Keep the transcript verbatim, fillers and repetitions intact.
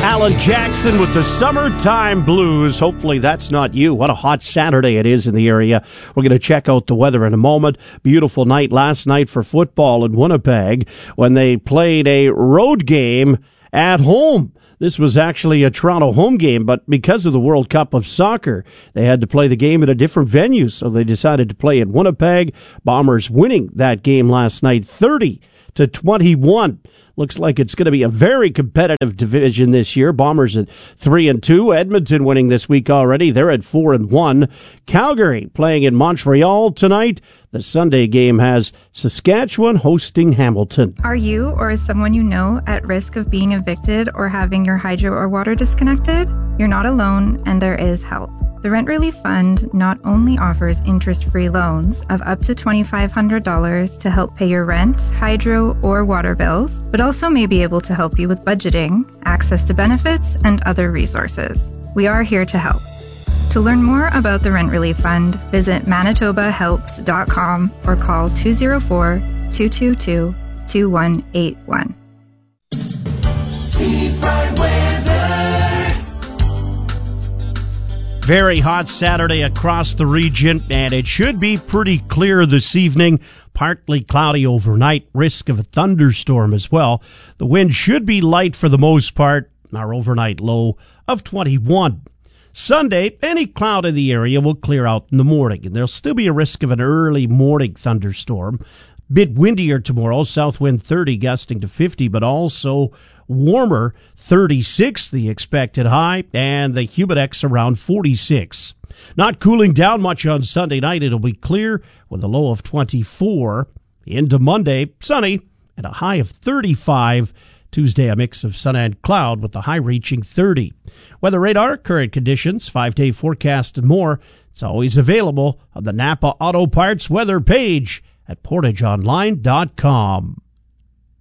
Alan Jackson with the Summertime Blues. Hopefully that's not you. What a hot Saturday it is in the area. We're going to check out the weather in a moment. Beautiful night last night for football in Winnipeg when they played a road game at home. This was actually a Toronto home game, but because of the World Cup of Soccer, they had to play the game at a different venue, so they decided to play at Winnipeg. Bombers winning that game last night, thirty to twenty-one. Looks like it's going to be a very competitive division this year. Bombers at three and two. Edmonton winning this week already. They're at four and one. Calgary playing in Montreal tonight. The Sunday game has Saskatchewan hosting Hamilton. Are you or is someone you know at risk of being evicted or having your hydro or water disconnected? You're not alone, and there is help. The Rent Relief Fund not only offers interest-free loans of up to two thousand five hundred dollars to help pay your rent, hydro, or water bills, but also may be able to help you with budgeting, access to benefits, and other resources. We are here to help. To learn more about the Rent Relief Fund, visit manitoba helps dot com or call two oh four, two two two, two one eight one. Seafront weather. Very hot Saturday across the region, and it should be pretty clear this evening. Partly cloudy overnight, risk of a thunderstorm as well. The wind should be light for the most part, our overnight low of twenty-one. Sunday, any cloud in the area will clear out in the morning, and there'll still be a risk of an early morning thunderstorm. Bit windier tomorrow, south wind thirty gusting to fifty, but also warmer, thirty-six the expected high, and the Humidex around forty-six. Not cooling down much on Sunday night. It'll be clear with a low of twenty-four. Into Monday, sunny and a high of thirty-five. Tuesday, a mix of sun and cloud with the high reaching thirty. Weather radar, current conditions, five-day forecast, and more. It's always available on the Napa Auto Parts weather page at portage online dot com.